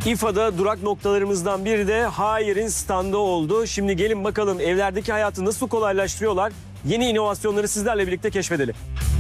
İFA'da durak noktalarımızdan biri de Haier'in standı oldu. Şimdi gelin bakalım evlerdeki hayatı nasıl kolaylaştırıyorlar? Yeni inovasyonları sizlerle birlikte keşfedelim.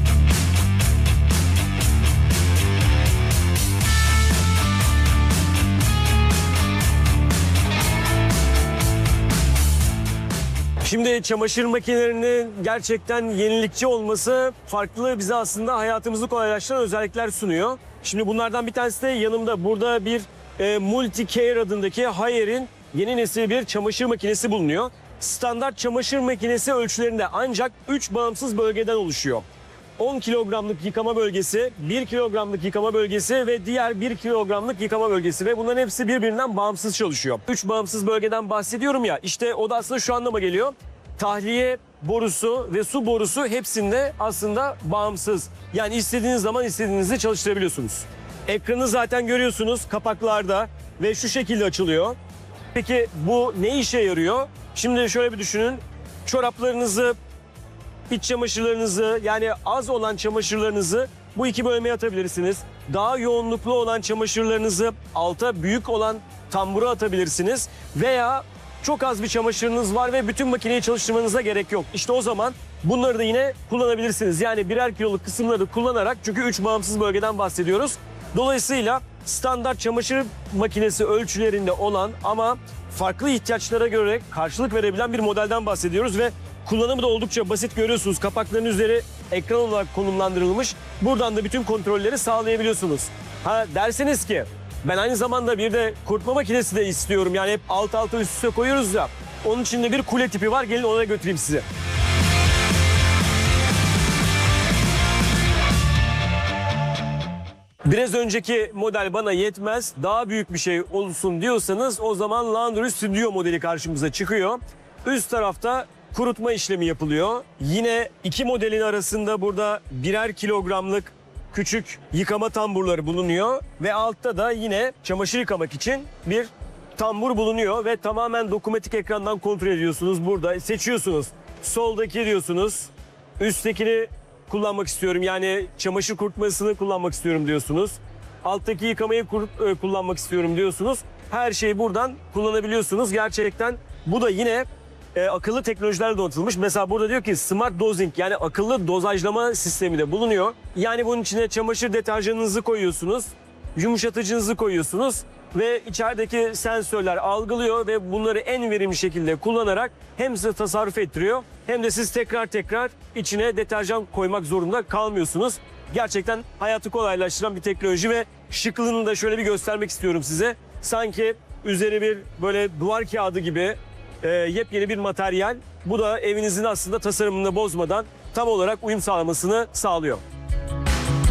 Şimdi çamaşır makinelerinin gerçekten yenilikçi olması farklı, bize aslında hayatımızı kolaylaştıran özellikler sunuyor. Şimdi bunlardan bir tanesi de yanımda burada bir Multicare adındaki Haier'in yeni nesil bir çamaşır makinesi bulunuyor. Standart çamaşır makinesi ölçülerinde ancak 3 bağımsız bölgeden oluşuyor. 10 kilogramlık yıkama bölgesi, 1 kilogramlık yıkama bölgesi ve diğer 1 kilogramlık yıkama bölgesi ve bunların hepsi birbirinden bağımsız çalışıyor. 3 bağımsız bölgeden bahsediyorum ya, işte o da aslında şu anlama geliyor. Tahliye borusu ve su borusu hepsinde aslında bağımsız. Yani istediğiniz zaman istediğinizi çalıştırabiliyorsunuz. Ekranı zaten görüyorsunuz kapaklarda ve şu şekilde açılıyor. Peki bu ne işe yarıyor? Şimdi şöyle bir düşünün. Çoraplarınızı, iç çamaşırlarınızı, yani az olan çamaşırlarınızı bu iki bölmeye atabilirsiniz. Daha yoğunluklu olan çamaşırlarınızı alta büyük olan tambura atabilirsiniz. Veya çok az bir çamaşırınız var ve bütün makineyi çalıştırmanıza gerek yok. İşte o zaman bunları da yine kullanabilirsiniz. Yani birer kiloluk kısımları kullanarak, çünkü 3 bağımsız bölgeden bahsediyoruz. Dolayısıyla standart çamaşır makinesi ölçülerinde olan ama farklı ihtiyaçlara göre karşılık verebilen bir modelden bahsediyoruz ve kullanımı da oldukça basit, görüyorsunuz. Kapakların üzeri ekran olarak konumlandırılmış. Buradan da bütün kontrolleri sağlayabiliyorsunuz. Ha derseniz ki ben aynı zamanda bir de kurutma makinesi de istiyorum. Yani hep alt alta üst üste koyuyoruz ya. Onun içinde bir kule tipi var. Gelin ona götüreyim sizi. Biraz önceki model bana yetmez, daha büyük bir şey olsun diyorsanız o zaman Laundry Studio modeli karşımıza çıkıyor. Üst tarafta kurutma işlemi yapılıyor. Yine iki modelin arasında burada birer kilogramlık küçük yıkama tamburları bulunuyor. Ve altta da yine çamaşır yıkamak için bir tambur bulunuyor. Ve tamamen dokunmatik ekrandan kontrol ediyorsunuz. Burada seçiyorsunuz. Soldaki diyorsunuz. Üsttekini kullanmak istiyorum. Yani çamaşır kurutmasını kullanmak istiyorum diyorsunuz. Alttaki yıkamayı kullanmak istiyorum diyorsunuz. Her şeyi buradan kullanabiliyorsunuz. Gerçekten bu da yine akıllı teknolojilerle donatılmış. Mesela burada diyor ki Smart Dosing, yani akıllı dozajlama sistemi de bulunuyor. Yani bunun içine çamaşır deterjanınızı koyuyorsunuz, yumuşatıcınızı koyuyorsunuz ve içerideki sensörler algılıyor ve bunları en verimli şekilde kullanarak hem size tasarruf ettiriyor hem de siz tekrar içine deterjan koymak zorunda kalmıyorsunuz. Gerçekten hayatı kolaylaştıran bir teknoloji ve şıklığını da şöyle bir göstermek istiyorum size. Sanki üzeri bir böyle duvar kağıdı gibi yepyeni bir materyal. Bu da evinizin aslında tasarımını bozmadan tam olarak uyum sağlamasını sağlıyor.